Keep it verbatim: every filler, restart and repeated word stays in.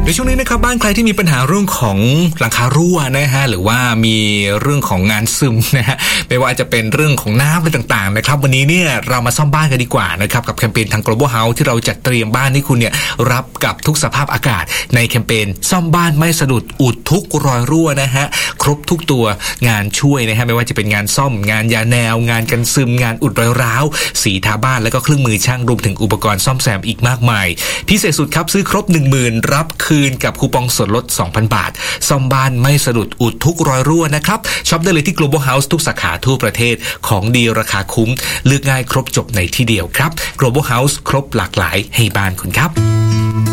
ในช่วงนี้นะครับบ้านใครที่มีปัญหาเรื่องของหลังคารั่วนะฮะหรือว่ามีเรื่องของงานซึมนะฮะไม่ว่าจะเป็นเรื่องของน้ำอะไรต่างๆนะครับวันนี้เนี่ยเรามาซ่อมบ้านกันดีกว่านะครับกับแคมเปญทาง Global House ที่เราจัดเตรียมบ้านให้คุณเนี่ยรับกับทุกสภาพอากาศในแคมเปญซ่อมบ้านไม่สะดุดอุดทุกรอยรั่วนะฮะครบทุกตัวงานช่วยนะฮะไม่ว่าจะเป็นงานซ่อมงานยาแนวงานกันซึมงานอุดรอยร้าวสีทาบ้านแล้วก็เครื่องมือช่างรวมถึงอุปกรณ์ซ่อมแซมอีกมากมายพิเศษสุดครับซื้อครบ หนึ่งหมื่น รับคืนกับคูปองส่วนลด สองพัน บาทซ่อมบ้านไม่สะดุดอุดทุกรอยรั่วนะครับช็อปได้เลยที่ Global House ทุกสาขาทั่วประเทศของดีราคาคุ้มเลือกง่ายครบจบในที่เดียวครับ Global House ครบหลากหลายให้บ้านคุณครับ